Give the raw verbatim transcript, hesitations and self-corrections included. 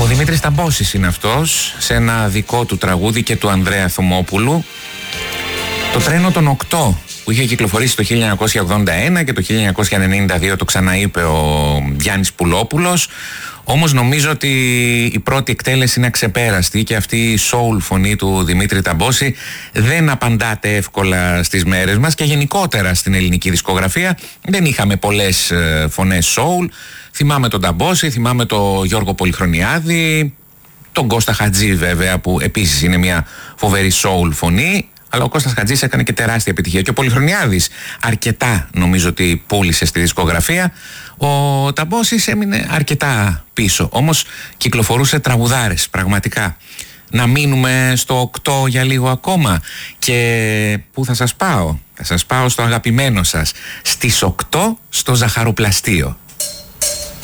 Δημήτρης Ταμπόσης είναι αυτός, σε ένα δικό του τραγούδι και του Ανδρέα Θωμόπουλου. Το τρένο των οκτώ, που είχε κυκλοφορήσει το χίλια εννιακόσια ογδόντα ένα και το χίλια εννιακόσια ενενήντα δύο το ξαναείπε ο Γιάννης Πουλόπουλος. Όμως νομίζω ότι η πρώτη εκτέλεση είναι αξεπέραστη και αυτή η soul φωνή του Δημήτρη Ταμπόση δεν απαντάται εύκολα στις μέρες μας και γενικότερα στην ελληνική δισκογραφία δεν είχαμε πολλές φωνές soul. Θυμάμαι τον Ταμπόση, θυμάμαι τον Γιώργο Πολυχρονιάδη, τον Κώστα Χατζή βέβαια, που επίσης είναι μια φοβερή soul φωνή. Αλλά ο Κώστας Χατζής έκανε και τεράστια επιτυχία και ο Πολυχρονιάδης αρκετά νομίζω ότι πούλησε στη δισκογραφία. Ο Ταμπόσης έμεινε αρκετά πίσω, όμως κυκλοφορούσε τραγουδάρες πραγματικά. Να μείνουμε στο οκτώ για λίγο ακόμα. Και πού θα σας πάω? Θα σας πάω στο αγαπημένο σας, στις οκτώ στο Ζαχαροπλαστείο.